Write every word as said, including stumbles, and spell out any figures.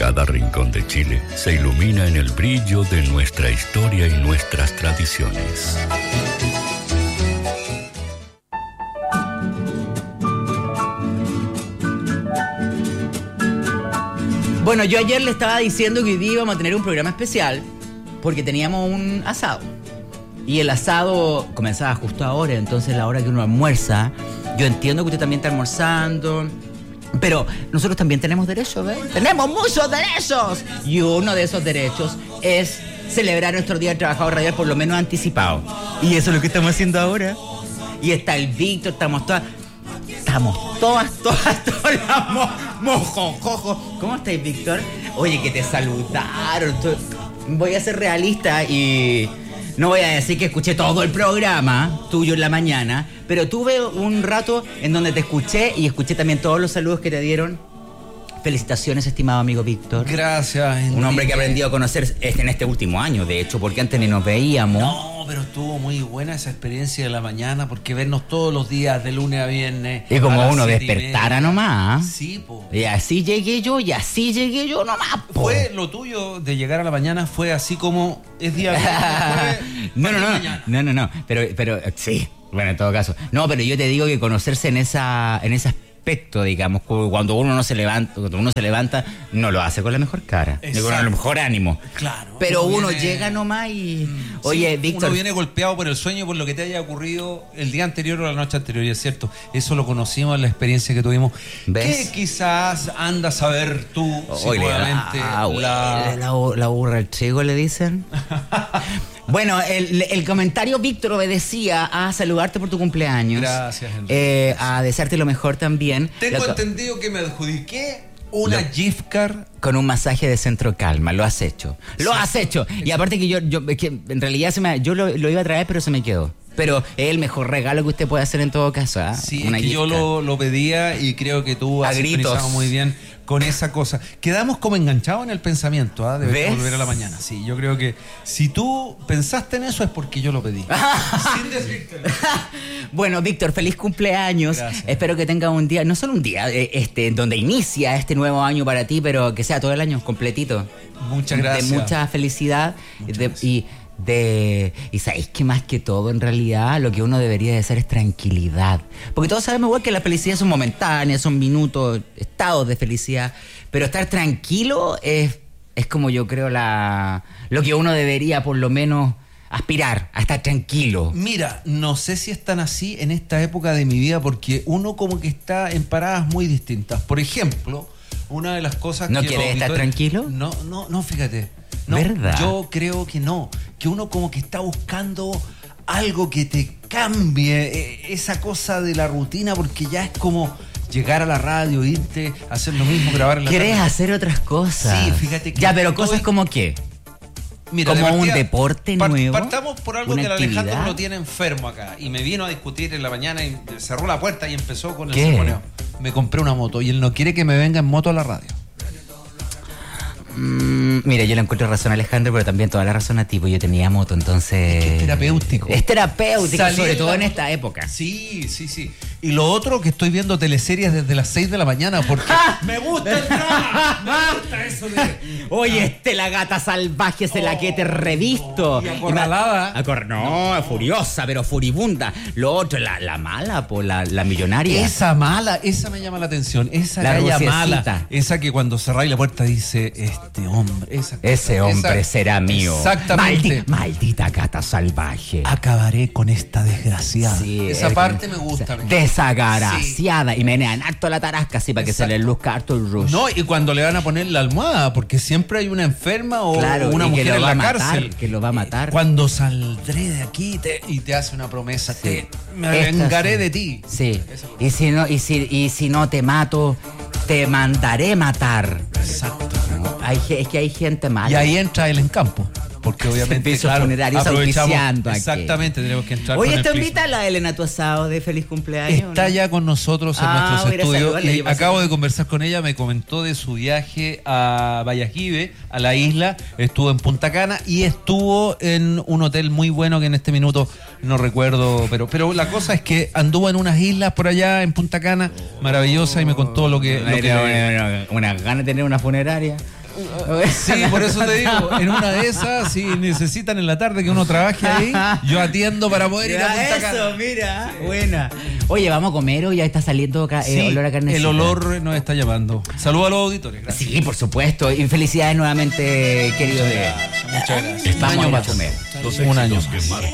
Cada rincón de Chile se ilumina en el brillo de nuestra historia y nuestras tradiciones. Bueno, yo ayer le estaba diciendo que hoy día íbamos a tener un programa especial porque teníamos un asado. Y el asado comenzaba justo ahora, entonces la hora que uno almuerza. Yo entiendo que usted también está almorzando, pero nosotros también tenemos derechos, ¿ves? ¡Tenemos muchos derechos! Y uno de esos derechos es celebrar nuestro Día del Trabajador Radial por lo menos anticipado. Y eso es lo que estamos haciendo ahora. Y está el Víctor, estamos todas... Estamos todas, todas, todas mo, mojojojo. ¿Cómo estáis, Víctor? Oye, que te saludaron. Voy a ser realista y no voy a decir que escuché todo el programa tuyo en la mañana, pero tuve un rato en donde te escuché y escuché también todos los saludos que te dieron. Felicitaciones, estimado amigo Víctor. Gracias, Enrique. Un hombre que he aprendido a conocer en este último año, de hecho, porque antes ni nos veíamos. No, pero estuvo muy buena esa experiencia de la mañana, porque vernos todos los días, de lunes a viernes. Y como uno despertara nomás. Sí, po. Y así llegué yo, y así llegué yo nomás, po. Fue lo tuyo de llegar a la mañana, fue así como es día viernes. no, no, no, no, no, no, pero, pero sí, bueno, en todo caso. No, pero yo te digo que conocerse en esa, en esa aspecto, digamos, cuando uno no se levanta, cuando uno se levanta, no lo hace con la mejor cara, ni con el mejor ánimo. Claro. Pero uno, viene... llega nomás y... Mm, Oye, sí, Víctor... Uno viene golpeado por el sueño, por lo que te haya ocurrido el día anterior o la noche anterior, y es cierto, eso lo conocimos en la experiencia que tuvimos. ¿Ves? Que quizás andas a ver tú, Oye, seguramente, la, la... La, la, la burra del trigo, le dicen. Bueno, el, el comentario, Víctor, obedecía a saludarte por tu cumpleaños. Gracias, Enrique. Eh, a desearte lo mejor también. Tengo lo, entendido que me adjudiqué una lo, gift card con un masaje de centro calma. Lo has hecho. Lo sí, has hecho. Y aparte que yo, yo es que en realidad se me, yo lo, lo iba a traer, pero se me quedó. Pero es el mejor regalo que usted puede hacer en todo caso, ¿eh? Sí, una es que yo lo, lo pedía y creo que tú has sintonizado muy bien con esa cosa. Quedamos como enganchados en el pensamiento, ¿ah? ¿eh? De volver a la mañana. Sí, yo creo que si tú pensaste en eso es porque yo lo pedí. Sin decírtelo. Bueno, Víctor, feliz cumpleaños. Gracias. Espero que tengas un día, no solo un día, este, donde inicia este nuevo año para ti, pero que sea todo el año completito. Muchas gracias. De mucha felicidad. Muchas de, gracias. Y de y sabéis que más que todo en realidad lo que uno debería de hacer es tranquilidad, porque todos sabemos igual que la felicidad son momentáneas, son minutos, estados de felicidad, pero estar tranquilo es, es como yo creo la lo que uno debería por lo menos aspirar, a estar tranquilo. Mira, no sé si es tan así en esta época de mi vida, porque uno como que está en paradas muy distintas. Por ejemplo, una de las cosas ¿No que... quieres estar tranquilo? No, no, no, fíjate. No, ¿verdad? Yo creo que no, que uno como que está buscando algo que te cambie eh, esa cosa de la rutina, porque ya es como llegar a la radio, irte, hacer lo mismo, grabar en la ¿Querés radio. hacer otras cosas? Sí, fíjate que... Ya, pero cosas como qué. Mira, como de partida, un deporte part, nuevo. Partamos por algo una que el actividad. Alejandro lo tiene enfermo acá. Y me vino a discutir en la mañana y cerró la puerta y empezó con el ¿Qué? sermoneo. Me compré una moto y él no quiere que me venga en moto a la radio. Mm, mira, yo le encuentro razón a Alejandro, pero también toda la razón a ti, porque yo tenía moto, entonces... Es que es terapéutico. Es terapéutico, Salir sobre todo la... en esta época. Sí, sí, sí. Y lo otro, que estoy viendo teleseries desde las seis de la mañana, porque me gusta el drama, me gusta eso de... Oye, este la gata salvaje se la que te revisto. Y acorralada. Acor no, no, furiosa, pero furibunda. Lo otro, la, la mala, po, la, la millonaria. Esa mala, esa me llama la atención. Esa La galla ruciecita. mala. Esa que cuando cerráis la puerta dice, este hombre, esa cosa, Ese hombre esa, será mío. Exactamente. Maldi, maldita gata salvaje. Acabaré con esta desgraciada. Sí, esa es parte que- me gusta. me- Desagaraciada. Sí. Y menean harto la tarasca así para que Exacto. se le luzca harto el rush. No, y cuando le van a poner la almohada, porque siempre hay una enferma o Claro, una y que mujer lo en va la a matar, cárcel. que lo va a matar. Cuando saldré de aquí te- y te hace una promesa, Sí. te, me Esta vengaré sí. de ti. Sí. Y si no, y si, y si no te mato, te mandaré matar. Exacto. No, hay, ge- es que hay gente mala. Y ahí entra el encampo. Porque obviamente, Servicios claro, funerarios auspiciando aquí. Exactamente, tenemos que entrar Oye, con el ¿está prisma. invita la Elena a tu asado de feliz cumpleaños? Está ¿no? ya con nosotros en Ah, nuestros voy a ir a estudios saludarla, y yo pasé acabo por- de conversar con ella, me comentó de su viaje a Valladolid, a la isla, estuvo en Punta Cana y estuvo en un hotel muy bueno que en este minuto no recuerdo, pero pero la cosa es que anduvo en unas islas por allá en Punta Cana, maravillosa, y me contó lo que... Lo que una, una, una gana de tener una funeraria. Sí, por eso te digo, en una de esas, si necesitan en la tarde que uno trabaje ahí, yo atiendo para poder ir a Punta Cana. Eso, mira, buena. Oye, ¿vamos a comer o ya está saliendo ca- Sí, eh, olor a carne? el olor nos está llamando. Saludos a los auditores, gracias. Sí, por supuesto. Y felicidades nuevamente, querido de. Muchas gracias. Estamos Vamos a ir a más. comer. Los Un año éxitos más. que marcan